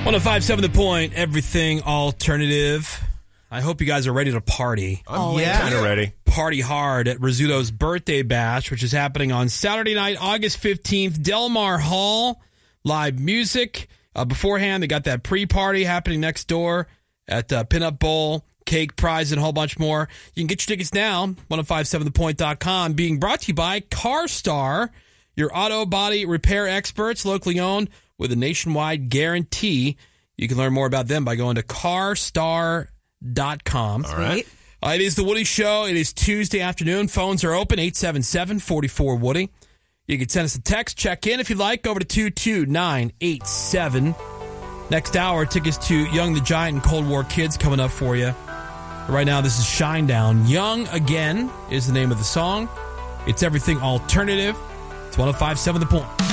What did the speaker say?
105.7 The Point, everything alternative. I hope you guys are ready to party. I'm kind of ready. Party hard at Rizzuto's Birthday Bash, which is happening on Saturday night, August 15th, Del Mar Hall. Live music. Beforehand, they got that pre-party happening next door at Pinup Bowl, cake, prize, and a whole bunch more. You can get your tickets now, 1057thepoint.com. Being brought to you by CarStar, your auto body repair experts, locally owned with a nationwide guarantee. You can learn more about them by going to carstar.com. All right. It is the Woody Show. It is Tuesday afternoon. Phones are open, 877-44-WOODY. You can send us a text. Check in if you'd like. Over to 22987. Next hour, tickets to Young the Giant and Cold War Kids coming up for you. Right now, this is Shinedown. Young Again is the name of the song. It's everything alternative. It's 105.7 The Point.